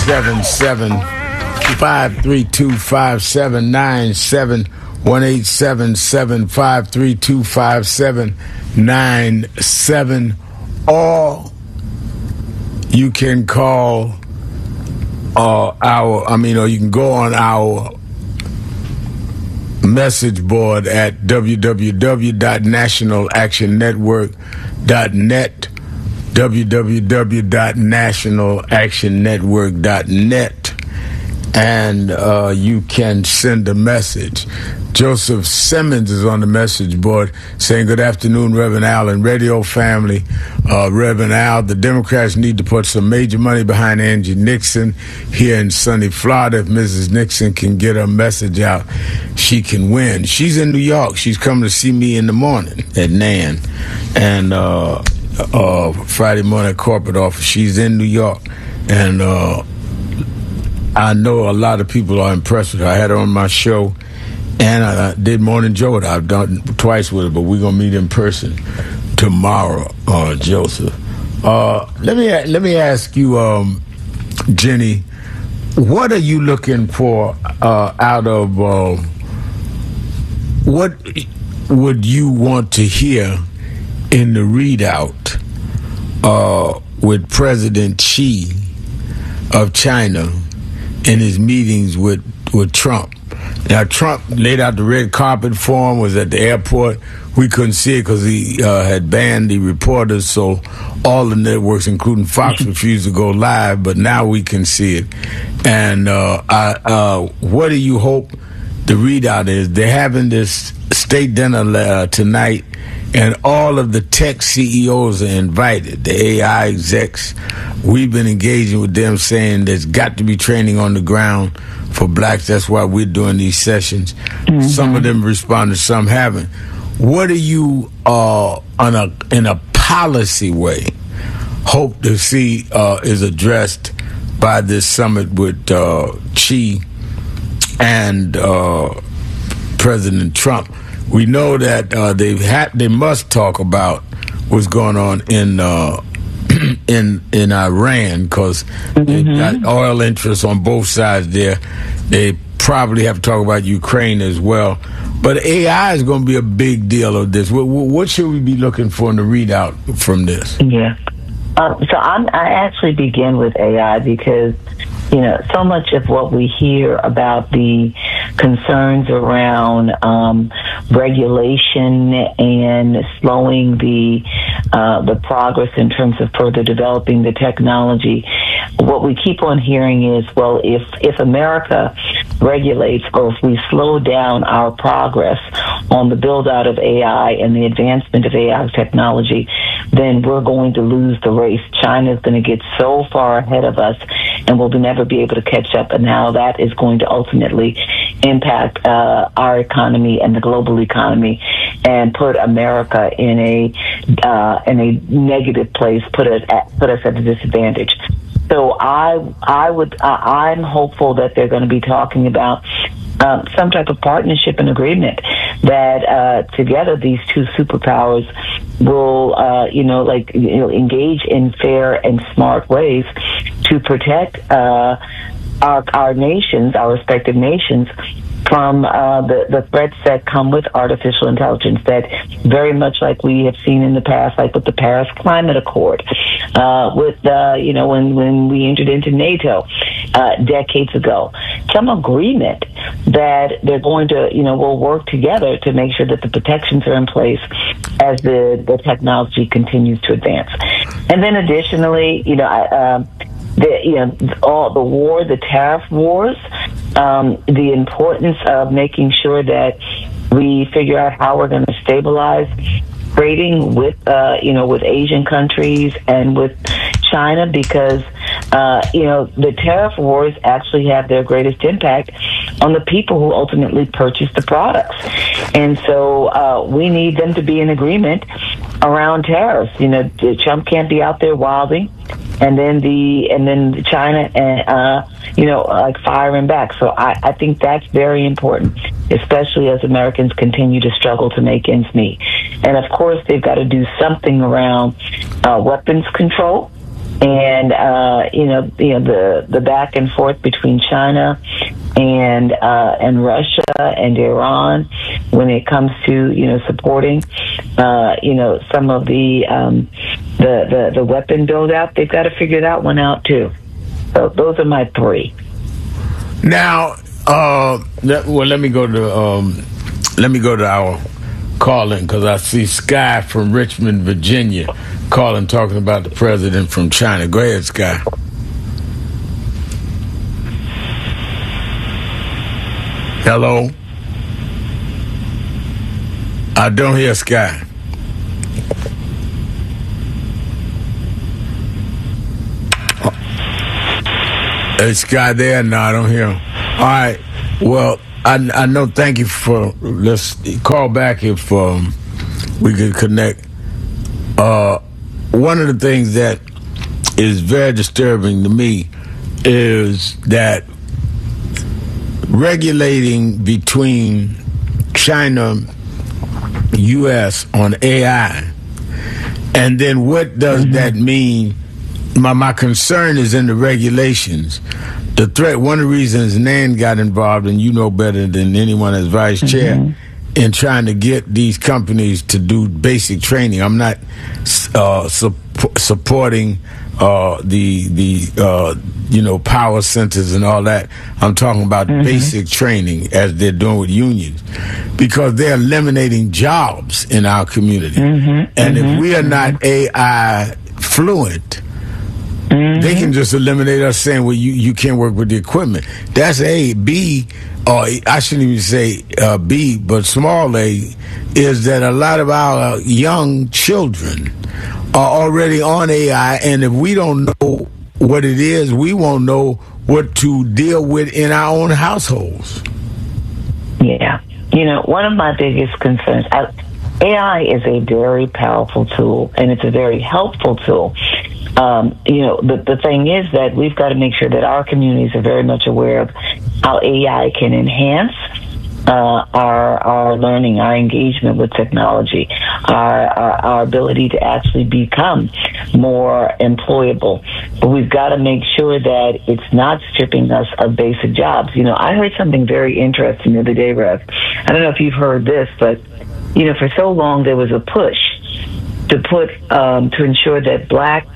1-877-532-5797. 1-877-532-5797. Or you can call or you can go on our message board at www.nationalactionnetwork.net, www.nationalactionnetwork.net, and you can send a message. Joseph Simmons is on the message board saying, good afternoon, Reverend Al and radio family. Reverend Al, the Democrats need to put some major money behind Angie Nixon here in sunny Florida. If Mrs. Nixon can get her message out, she can win. She's in New York. She's coming to see me in the morning at NAN. And Friday morning corporate office. She's in New York. And I know a lot of people are impressed with her. I had her on my show. And I did Morning Joe. I've done twice with her, but we're gonna meet in person tomorrow, Joseph. Let me ask you, Jenny, what are you looking for out of what would you want to hear in the readout with President Xi of China in his meetings with Trump? Now, Trump laid out the red carpet for him, was at the airport. We couldn't see it because he had banned the reporters, so all the networks, including Fox, refused to go live, but now we can see it. And what do you hope the readout is? They're having this state dinner tonight, and all of the tech CEOs are invited, the AI execs. We've been engaging with them, saying there's got to be training on the ground for blacks. That's why we're doing these sessions. Mm-hmm. Some of them responded, some haven't. What do you, in a policy way, hope to see is addressed by this summit with Xi and President Trump? We know that they must talk about what's going on in Iran, because they've got oil interests on both sides there. They probably have to talk about Ukraine as well. But AI is going to be a big deal of this. What should we be looking for in the readout from this? Yeah. So I actually begin with AI because, so much of what we hear about the concerns around regulation and slowing the progress in terms of further developing the technology, what we keep on hearing is, well, if America regulates or if we slow down our progress on the build out of AI and the advancement of AI technology, then we're going to lose the race. China is going to get so far ahead of us and we'll never be able to catch up. And how that is going to ultimately impact our economy and the global economy and put America in a negative place, put us at a disadvantage. So I'm hopeful that they're going to be talking about some type of partnership and agreement that together these two superpowers will, engage in fair and smart ways to protect our nations, our respective nations, from the threats that come with artificial intelligence, that very much like we have seen in the past, like with the Paris Climate Accord, when we entered into NATO decades ago, some agreement that they're going to, will work together to make sure that the protections are in place as the technology continues to advance. And then additionally, the tariff wars, the importance of making sure that we figure out how we're going to stabilize trading with Asian countries and with China, because the tariff wars actually have their greatest impact on the people who ultimately purchase the products, and so we need them to be in agreement around tariffs. Trump can't be out there wilding, and then China like firing back. So I think that's very important, especially as Americans continue to struggle to make ends meet. And of course, they've got to do something around weapons control. And the back and forth between China and Russia and Iran when it comes to supporting some of the weapon build out, they've got to figure that one out too. So those are my three. Now, let me go to our calling, because I see Sky from Richmond, Virginia, calling, talking about the president from China. Go ahead, Sky. Hello? I don't hear Sky. Is Sky there? No, I don't hear him. All right. Well, I know. Thank you for. Let's call back if we could connect. One of the things that is very disturbing to me is that regulating between China, U.S. on AI, and then what does that mean? My concern is in the regulations. The threat, one of the reasons Nan got involved, and you know better than anyone as vice chair, in trying to get these companies to do basic training. I'm not supporting the power centers and all that. I'm talking about basic training, as they're doing with unions, because they're eliminating jobs in our community. And if we are not AI fluent, they can just eliminate us, saying, well, you can't work with the equipment. That's A. B, or I shouldn't even say B, but small a, is that a lot of our young children are already on AI, and if we don't know what it is, we won't know what to deal with in our own households. Yeah. One of my biggest concerns, AI is a very powerful tool, and it's a very helpful tool. The thing is that we've got to make sure that our communities are very much aware of how AI can enhance our learning, our engagement with technology, our ability to actually become more employable. But we've got to make sure that it's not stripping us of basic jobs. I heard something very interesting the other day, Rev. I don't know if you've heard this, but for so long there was a push to put to ensure that black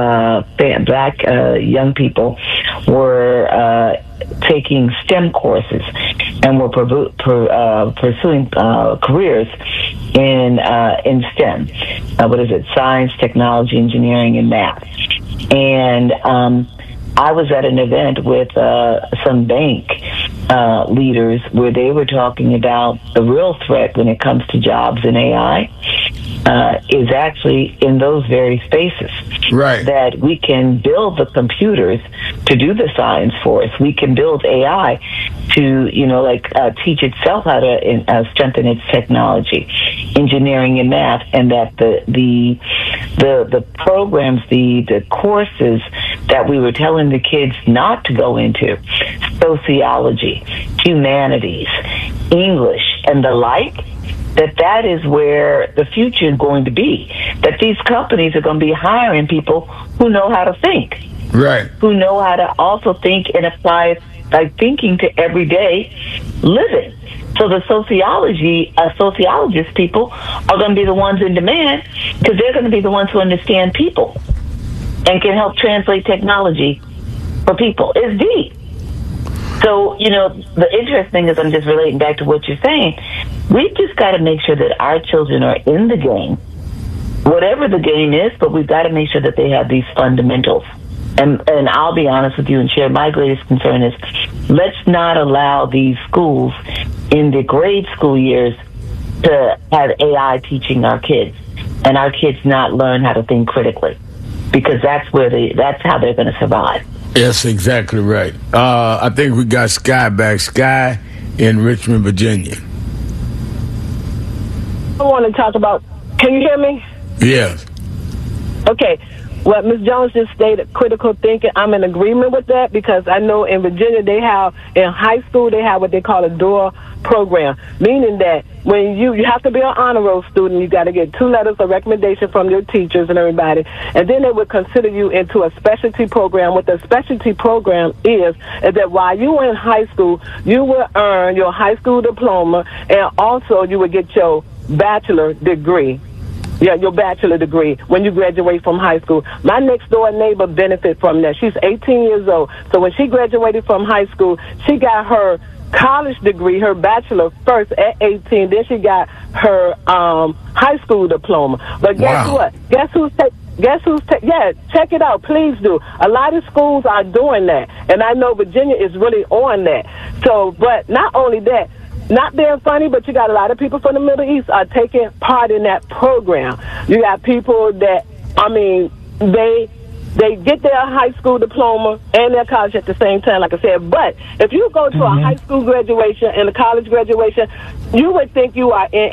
young people were taking STEM courses and were pursuing careers in STEM. Science, technology, engineering, and math. And I was at an event with some bank leaders where they were talking about the real threat when it comes to jobs in AI is actually in those very spaces. Right. That we can build the computers to do the science for us. We can build AI to, teach itself how to strengthen its technology, engineering, and math, and that the programs, the courses that we were telling the kids not to go into, sociology, humanities, English, and the like, that is where the future is going to be. That these companies are going to be hiring people who know how to think. Right. Who know how to also think and apply thinking to everyday living. So the sociologist people are going to be the ones in demand, because they're going to be the ones who understand people and can help translate technology for people. It's deep. So, the interesting thing is, I'm just relating back to what you're saying. We've just got to make sure that our children are in the game, whatever the game is, but we've got to make sure that they have these fundamentals. And I'll be honest with you and share my greatest concern is, let's not allow these schools in the grade school years to have AI teaching our kids, and our kids not learn how to think critically, because that's how they're going to survive. Yes, exactly right. I think we got Sky back. Sky in Richmond, Virginia. I want to talk about, can you hear me? Yes. Okay. What Ms. Jones just stated, critical thinking, I'm in agreement with that, because I know in Virginia in high school, they have what they call a DOOR program, meaning that when you have to be an honor roll student, you got to get 2 letters of recommendation from your teachers and everybody, and then they would consider you into a specialty program. What the specialty program is that while you were in high school, you will earn your high school diploma, and also you would get your bachelor degree. Yeah, your bachelor degree when you graduate from high school. My next door neighbor benefit from that. She's 18 years old. So when she graduated from high school, she got her college degree, her bachelor first at 18. Then she got her high school diploma. But guess what? Guess who's check it out. Please do. A lot of schools are doing that. And I know Virginia is really on that. So, but not only that, not being funny, but you got a lot of people from the Middle East are taking part in that program. You got people that, they get their high school diploma and their college at the same time, like I said. But if you go to a high school graduation and a college graduation, you would think you are in